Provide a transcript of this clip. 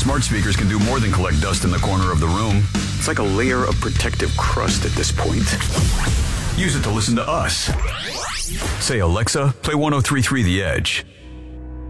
Smart speakers can do more than collect dust in the corner of the room. It's like a layer of protective crust at this point. Use it to listen to us. Say, Alexa, play 103.3 The Edge.